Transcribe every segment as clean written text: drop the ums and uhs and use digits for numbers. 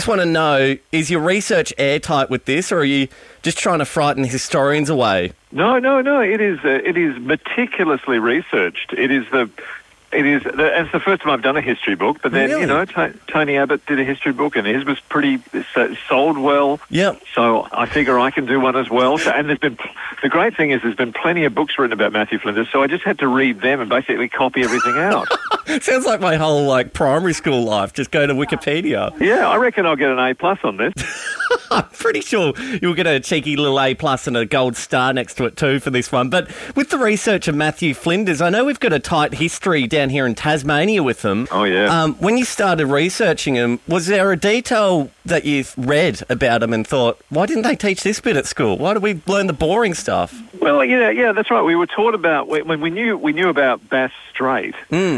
Just want to know, is your research airtight with this, or are you just trying to frighten historians away? No. It is meticulously researched. It's the first time I've done a history book, but then, Really? Tony Abbott did a history book and his was sold well. Yep. So I figure I can do one as well. And the great thing is there's been plenty of books written about Matthew Flinders, so I just had to read them and basically copy everything out. Sounds like my whole, primary school life. Just go to Wikipedia. Yeah, I reckon I'll get an A+ on this. I'm pretty sure you'll get a cheeky little A+ and a gold star next to it too for this one. But with the research of Matthew Flinders, I know we've got a tight history down here in Tasmania with him. Oh, yeah. When you started researching him, was there a detail that you've read about him and thought, why didn't they teach this bit at school? Why did we learn the boring stuff? Well, yeah, that's right. We were taught about when we knew about Bass Strait,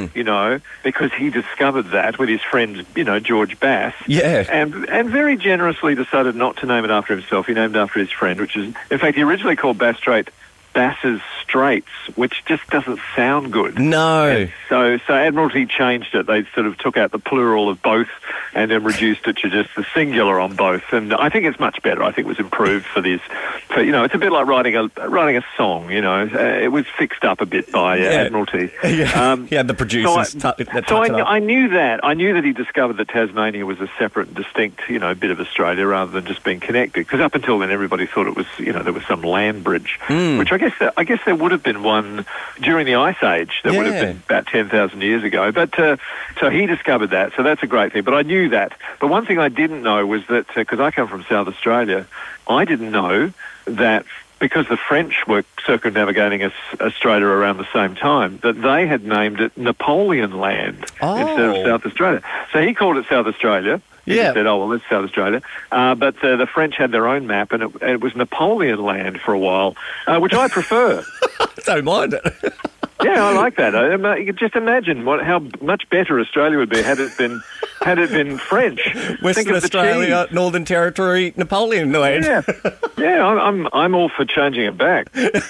because he discovered that with his friend, George Bass. Yeah. And very generously decided not to name it after himself. He named it after his friend, which is, in fact, he originally called Bass Strait Bass's Straits, which just doesn't sound good. No. And so Admiralty changed it. They sort of took out the plural of both and then reduced it to just the singular on both. And I think it's much better. I think it was improved for this. It's a bit like writing a song. It was fixed up a bit by Admiralty. Yeah, the producers. I knew that. I knew that he discovered that Tasmania was a separate and distinct, bit of Australia rather than just being connected. Because up until then, everybody thought it was, there was some land bridge, which I guess there would have been one during the Ice Age. There would have been about 10,000 years ago. But so he discovered that. So that's a great thing. But I knew that. But one thing I didn't know was that, because I come from South Australia, I didn't know that because the French were circumnavigating Australia around the same time, that they had named it Napoleon Land instead of South Australia. So he called it South Australia. He said, that's South Australia. But the French had their own map, and it was Napoleon Land for a while, which I prefer. Don't mind it. Yeah, I like that. You could just imagine how much better Australia would be had it been French. Western Australia, Northern Territory, Napoleon Land. Yeah. I'm all for changing it back.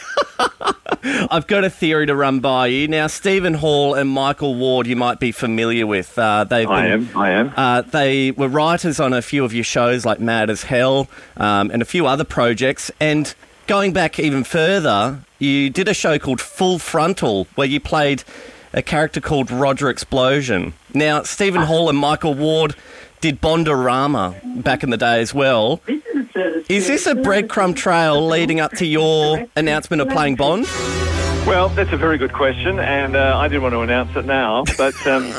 I've got a theory to run by you. Now, Stephen Hall and Michael Ward, you might be familiar with. I am. They were writers on a few of your shows like Mad as Hell and a few other projects. And going back even further, you did a show called Full Frontal where you played a character called Roger Explosion. Now, Stephen Hall and Michael Ward did Bondorama back in the day as well. Is this a breadcrumb trail leading up to your announcement of playing Bond? Well, that's a very good question, and I didn't want to announce it now, but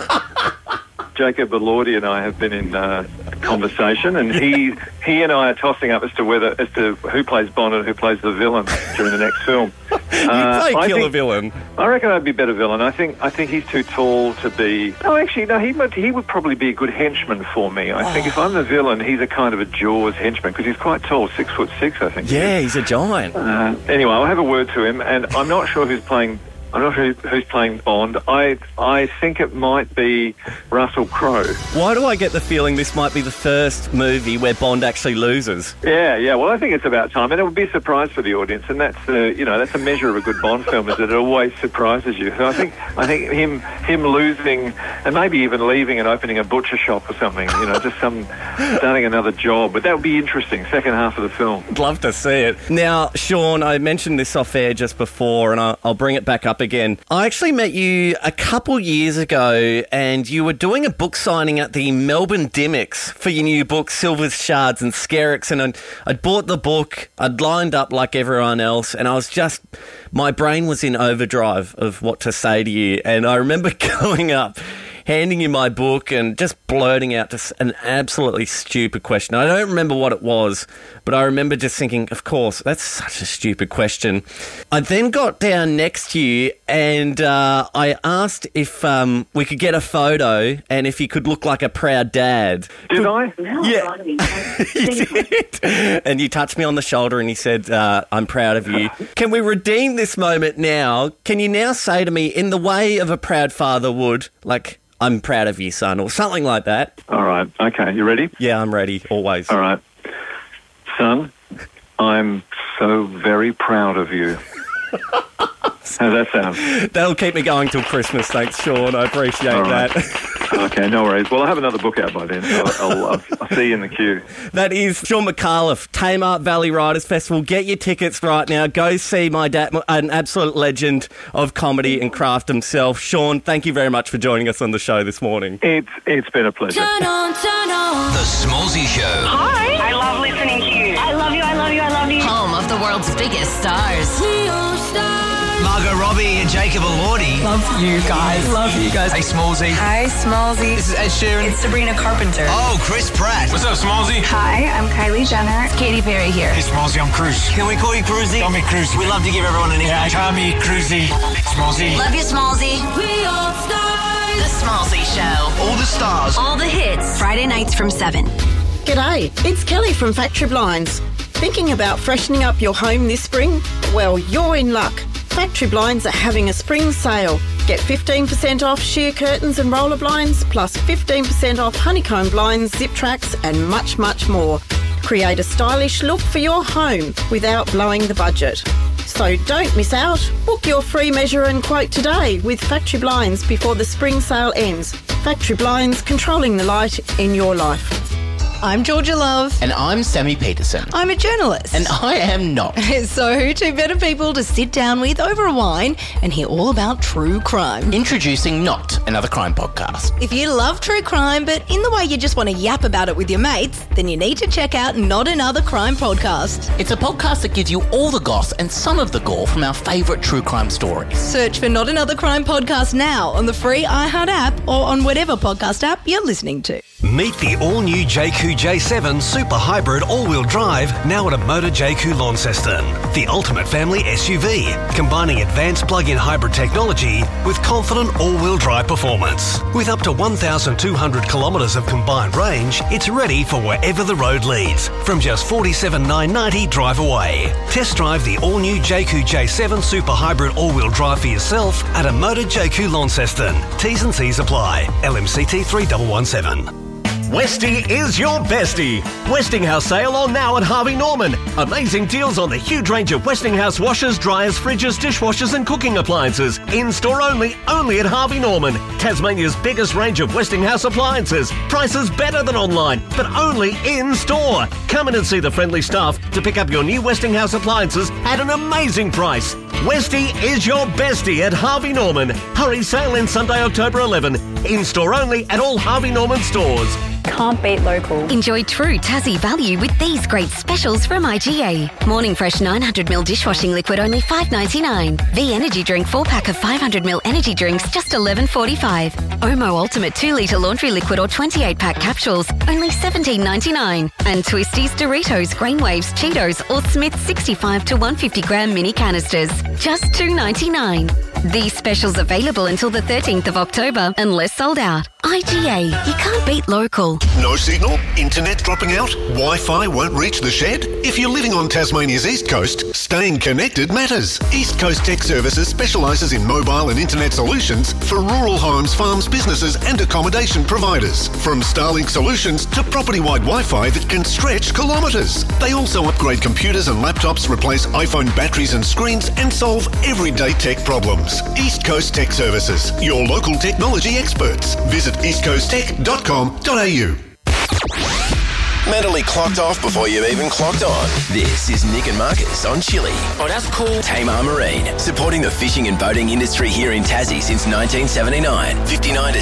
Jacob Elordi and I have been in conversation, and he and I are tossing up as to who plays Bond and who plays the villain during the next film. You play killer villain. I reckon I'd be a better villain. I think he's too tall to be. Oh, actually, no. He would probably be a good henchman for me. I think if I'm the villain, he's a kind of a Jaws henchman because he's quite tall, 6'6", I think. Yeah, he's a giant. Anyway, I'll have a word to him, and I'm not sure who's playing. I'm not sure who's playing Bond. I think it might be Russell Crowe. Why do I get the feeling this might be the first movie where Bond actually loses? Yeah. Well, I think it's about time, and it would be a surprise for the audience, and that's a measure of a good Bond film, is that it always surprises you. So I think him losing and maybe even leaving and opening a butcher shop or something, just starting another job. But that would be interesting. Second half of the film. I'd love to see it. Now, Sean, I mentioned this off air just before, and I'll bring it back up again. I actually met you a couple years ago and you were doing a book signing at the Melbourne Dimmicks for your new book, Silvers, Shards and Skerricks, and I'd bought the book, I'd lined up like everyone else, and my brain was in overdrive of what to say to you, and I remember going up, handing you my book and just blurting out just an absolutely stupid question. I don't remember what it was, but I remember just thinking, of course, that's such a stupid question. I then got down next to you and I asked if we could get a photo and if you could look like a proud dad. Did I? Yeah. You did. And you touched me on the shoulder and you said, I'm proud of you. Can we redeem this moment now? Can you now say to me, in the way of a proud father would, like, I'm proud of you, son, or something like that? All right. Okay. You ready? Yeah, I'm ready. Always. All right. Son, I'm so very proud of you. How's that sound? That'll keep me going till Christmas. Thanks, Sean. I appreciate that. Okay, no worries. Well, I'll have another book out by then, so I'll see you in the queue. That is Sean McAuliffe, Tamar Valley Writers Festival. Get your tickets right now. Go see my dad, an absolute legend of comedy and craft himself. Sean, thank you very much for joining us on the show this morning. It's been a pleasure. Turn on. The Smallsy Show. Hi. I love listening to you. I love you. Home of the world's biggest stars. Margot Robbie and Jacob Elordi. Love you guys. Hey, Smallsy. Hi, Smallsy. This is Ed Sheeran. It's Sabrina Carpenter. Oh, Chris Pratt. What's up, Smallsy? Hi, I'm Kylie Jenner. It's Katy Perry here. Hey, Smallsy, I'm Cruz. Can we call you Cruzy? Call me Cruz. We love to give everyone a nickname. Yeah, call me Cruzy. Smallsy. Love you, Smallsy. We all stars. The Smallsy Show. All the stars. All the hits. Friday nights from 7. G'day, it's Kelly from Factory Blinds. Thinking about freshening up your home this spring? Well, you're in luck. Factory Blinds are having a spring sale. Get 15% off sheer curtains and roller blinds, plus 15% off honeycomb blinds, zip tracks, and much, much more. Create a stylish look for your home without blowing the budget. So don't miss out. Book your free measure and quote today with Factory Blinds before the spring sale ends. Factory Blinds, controlling the light in your life. I'm Georgia Love. And I'm Sammy Peterson. I'm a journalist. And I am not. So, two better people to sit down with over a wine and hear all about true crime. Introducing Not, another crime podcast. If you love true crime, but in the way you just want to yap about it with your mates, then you need to check out Not Another Crime Podcast. It's a podcast that gives you all the goss and some of the gore from our favourite true crime stories. Search for Not Another Crime Podcast now on the free iHeart app or on whatever podcast app you're listening to. Meet the all-new JQ J7 Super Hybrid All-Wheel Drive now at a Motor JQ Launceston. The ultimate family SUV, combining advanced plug-in hybrid technology with confident all-wheel drive performance. With up to 1,200 kilometres of combined range, it's ready for wherever the road leads, from just $47,990 drive away. Test drive the all-new JQ J7 Super Hybrid All-Wheel Drive for yourself at a Motor JQ Launceston. T's and C's apply. LMCT 3117. Westie is your bestie. Westinghouse sale on now at Harvey Norman. Amazing deals on the huge range of Westinghouse washers, dryers, fridges, dishwashers and cooking appliances. In-store only at Harvey Norman. Tasmania's biggest range of Westinghouse appliances. Prices better than online, but only in-store. Come in and see the friendly staff to pick up your new Westinghouse appliances at an amazing price. Westie is your bestie at Harvey Norman. Hurry, sale in Sunday, October 11. In-store only at all Harvey Norman stores. Can't beat local. Enjoy true Tassie value with these great specials from IGA. Morning Fresh 900ml dishwashing liquid only $5.99. V Energy Drink 4-pack of 500ml energy drinks just $11.45. Omo Ultimate 2-litre laundry liquid or 28-pack capsules only $17.99. And Twisties, Doritos, Grainwaves, Cheetos or Smith's 65 to 150 gram mini canisters just $2.99. These specials available until the 13th of October unless sold out. IGA, you can't beat local. No signal? Internet dropping out? Wi-Fi won't reach the shed? If you're living on Tasmania's East Coast, staying connected matters. East Coast Tech Services specialises in mobile and internet solutions for rural homes, farms, businesses and accommodation providers. From Starlink solutions to property-wide Wi-Fi that can stretch kilometres. They also upgrade computers and laptops, replace iPhone batteries and screens and solve everyday tech problems. East Coast Tech Services, your local technology experts. Visit eastcoasttech.com.au. Mentally clocked off before you've even clocked on. This is Nick and Marcus on Chili. Oh, that's cool. Tamar Marine, supporting the fishing and boating industry here in Tassie since 1979. 59 to